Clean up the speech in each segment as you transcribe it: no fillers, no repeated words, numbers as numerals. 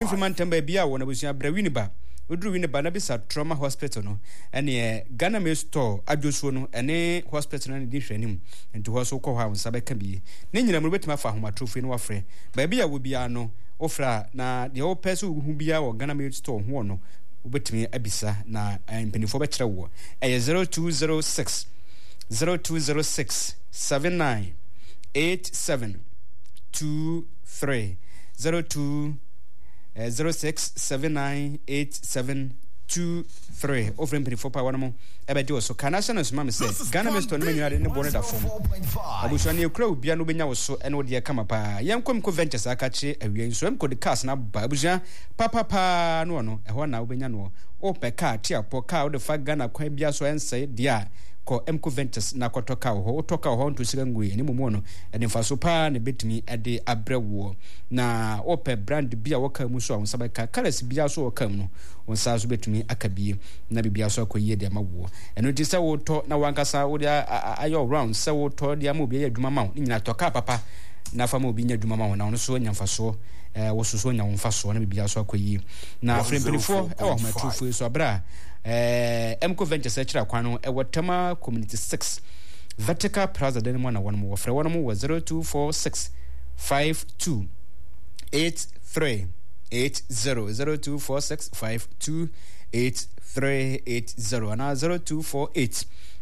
fifi mantamba bia wo na busua brawini ba oduru wini ba na bisa trauma hospital no ene Ghana me store adwoso no ene hospital na di hwanim nti ho so kɔ hɔ a nsa bɛka bi ne nyina mu betima fa ahomatrofi no wafrɛ ba bia wo bia no ofra na de o pɛso hu bia wo Ghana me store ho no obetimi abisa na mpanifo bɛkyerɛ wo 0206 79 87 23 06798723 over mpanifo pa wanamo ebedi wo so kana sana so ma say Ghana me store no nyina de ne bone da fom abusua ne ekura obia no benya wo so ene wo de kama pa yenkom ko ventures aka che awien so emko de cars na ba abusua papa no no eho na wo benya no o pe car tia po car wo de fa Ghana kwan bia so ense dia ko emko ventures na kotoka ho toka ho nto siga ngui ni mumu no ene fa so pa ne betimi ade abrewo na ope brand bia wo ka mu so awon sabaka colors bia so wo kam no won sa so betimi akabie na bibia so akoyie de mawo eno ti se wo to na wankasa wo dia ayo round se wo to dia ma obi adwuma ma ni nyina toka papa na fa ma obi nya adwuma ma wo na ono so nya mfaso wo so nya mfaso na bibia so akoyie na frempelifo e wo ma trufu so abra Emco Ventures Search Kwano Ewatama Community 6 Vertical Plaza Denmo na one more for one more 0246 52 83 80 0246 52 8380 and 0248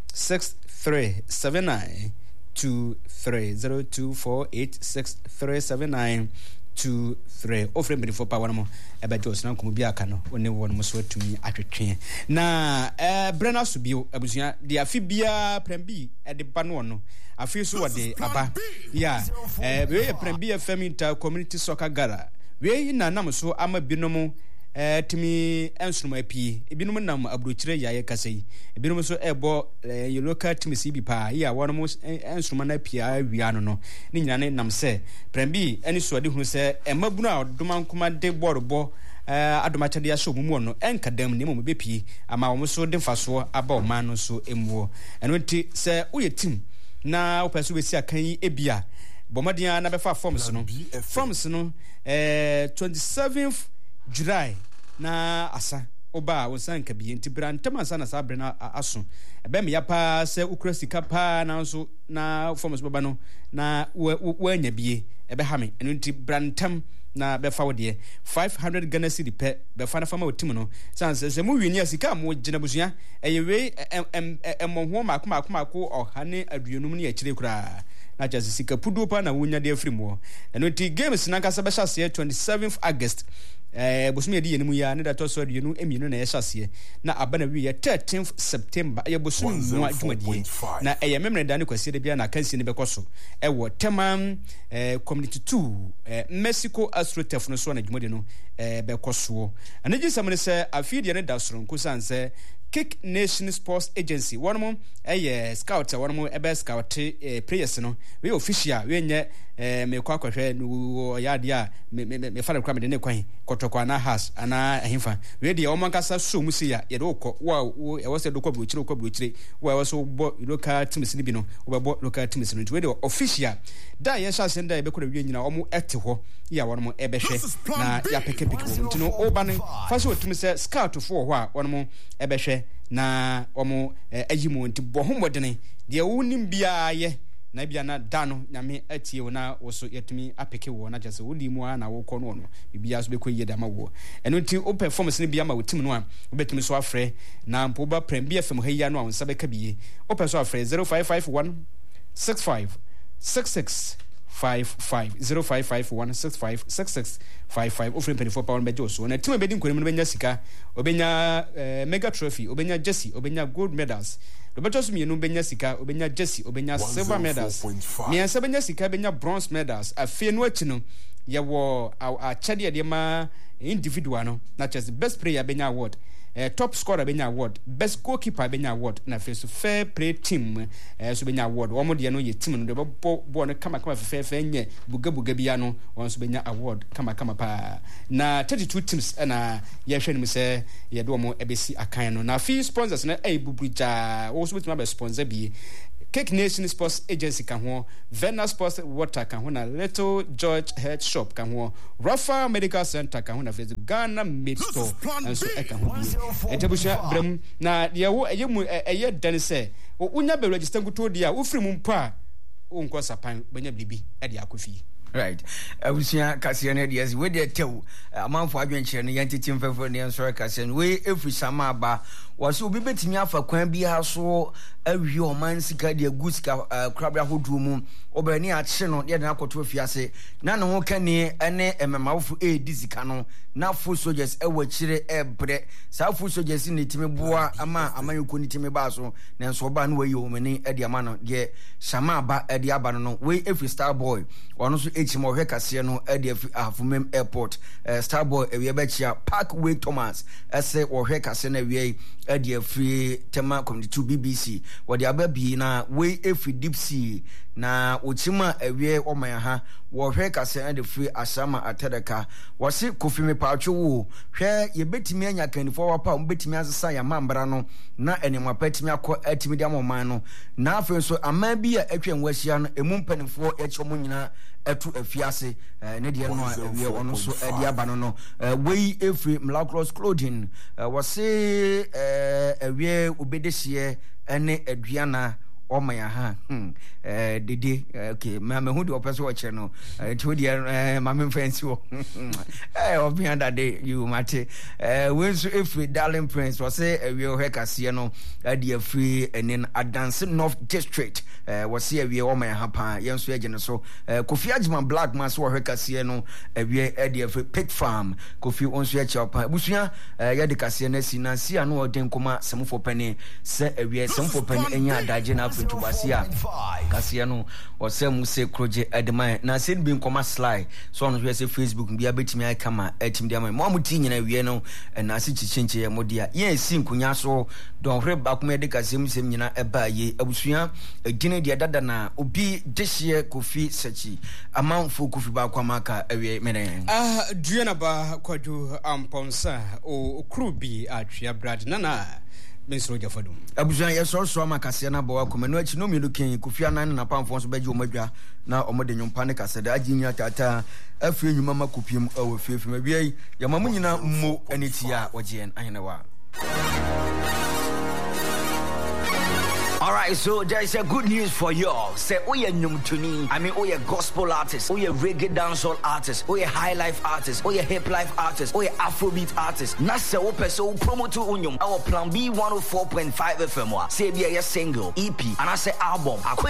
6379 23 0248 6379 23 ofre mbere for power mo ebejo so na nkomo bi aka no one won mo so atumi atwetwe na brena so bio abusua de afi bia prembi de ba no no afi so wode aba ya we prembi FM Inter Community Soccer Gara we na nam so ama binom timi ensroma pie ebinom nam abrochire yaye kasei ebinom so ebo ye local team CB pa ya wonom ensroma na pie awia no ni nyina ne nam se prembi eni so de hu se emabunu a domankoma de borbo adomachade ya so mumu no enkadam ne mo bepie ama wo so de mfaso aba o man no so emuo eno nti se uye team na opeso besi akan yi ebia bomadia na befa forms no 27th July na asa oba wonsan ka bi enti brantama asa na sabre na aso ebe me ya pa se ukura sika pa na so na forms baba no na wanya bie ebe ha me enti brantam na befa wode 500 Ghana cedi pe befa na fama otim no sanse se mu wini asika mo gina busua eyewe emmo makomako ohane aduonum ne akire kura na just sika pudu pa na wonya de afrimo enti games na kasa be hyase 27th August bosumi edi yenimu ya ne da to so aduonu eminu na yɛhyase na aba na wi 13th September ye bosumi mu adwumadie na memre da ne kwasi de bia na kansi ne bekoso wo Teman community 2 Mexico Astrotef no so na adwumadie no bekoso anaji samne se afidi ne da soro nkusanse Kick Nation Sports Agency one mo scout one mo scout players no we official we nye me kwa kwahwe no yade a me fara kwa me ne kwan kotokwa na has ana ahimfa we de o mankasa so musi ya ye do kɔ wo e wo se do kɔ brochire wo e wo so bo local teams ni bi no wo bo local teams no we de official da ye sha senda e be kɔ we nyina o mo ete ho ya one mo e be hwe na ya peke wo ntino o ba ne fa so tumi se scout fo ho a one mo e be hwe na omo ayimu nti bohomodene de wonim bia ye na bia na dano nyame atie wona wo so yetumi apeke wo na jase wodi mu na wo kɔ no bia so be kɔ yeda ma wo eno nti o performance ne bia ma wotim no a obetumi so afrɛ na mpo ba Premier FM ha ya no a won sabeka bie o pe so afrɛ 0551 65 66 55 0551 65 66 55 ofren 24 pound bejo so na team be din konim no benya sika obenya mega trophy obenya jersey obenya gold medals Robertos mienu benya sika obenya jersey obenya silver medals miensa benya sika benya bronze medals afie no akino ye wo a chade de ma individual no na just best player benya award top scorer benya award best goalkeeper benya award na face fair play team so benya award wo mo de no ye team no de bo no kama fe nye buga bia no won so benya award kama pa na 32 teams na ye hwe nim se ye do mo ebesi akan no na fee sponsors na bubrija wo so betima be sponsor bi Cake Nation Sports Agency kan ho, Venus Sports Water kan ho, na Little George Head Shop kan ho, Rafa Medical Center kan ho, na Ghana Made Store and so kan ho. Entebusha brem na ye wo eye dan se unya be register guto dia wo firi mu mpa wo nko sapan banya bibi e de akofi. Right. Abusia Kasiane Diaz, we de tew amanfo adwenkyere no yantitim fefo ne ensore Kasiane we efi sama ba was obi betimi afa kwan bi ha so awie oman sika de agusika krabra hodru mu obani a kye no de na akoto afiase na ne ho kane ene ememawfo edizika no na full soldiers ewakire ebre sa full soldiers ne timi boa ama amanyeko ne timi ba so na enso ba no wayi omani e de ama no de sama ba e de aba no we efi Star Boy ono so echimo hwe kase no e de Afumem Airport Star Boy ewie be chia Parkway Thomas ese wo hwe kase na wie e de free tema community BBC wo de ababi na we efi Deep Sea na ochima ewie oman ha wo hwe kase na de free Asama Atedeka wo se Kofi Mepatwo wo hwe ye betimi anya kanifo wa pa betimi asesa ya mambra no na enema patimi akọ atimi dia moman no na afen so ama bi a atwen wahia no emu mpanifo echomo nyina etu afiase ne de no awie ono so de aba no we every Mlacross Clothing was say awie obedehie ene aduana omaya ha dede okay me hu de opeso wo che no to de ma me fancy wo obi under day you mate we so every Darling Prince was say awie o hekase no de afri enin Adanse North District was say awie omaya ha pa yenso age no so Kofi Agyeman Black Man so hekase no awie de afri Pig Farm Kofi onso eche pa busua ya de kase na sinansi ano odin koma semfo pani se awie semfo pani enya adaje na Tubasia Kasiano or some say Kroje Adema na send being comma sly so on Facebook be a bit me I come at him dear my mom teen in a Vieno and I see Chinche Modia. Yes, sim Cunyaso don't read back medical semina eba ye abusuya a dinner dear dadana ubi this year Kofi Sechi amount for Kofi Bakwamaka away mene. Drianaba Quadu Amponsa o Krubi at your brad Nana. Bensoja fodum abujan ye so makase na bawa komanu achi no milu ken Kofi Anan na pamfo so beje omadwa na omode nyompa ne kaseda aginya tata afie nyuma makopiem awo fiefie mabiai ya mamu nyina mmo anitia ogien ahenewa. All right, so there is a good news for y'all. Say, oh yeah, nyumtuni. I mean, oh yeah, gospel artist, oh yeah, reggae dancehall artist, oh yeah, high life artist, oh yeah, hip life artist, oh yeah, Afrobeat artist. Nasa ope so promo to unyum. Our Plan B 104.5 FM. Say be a single, EP, and I say album.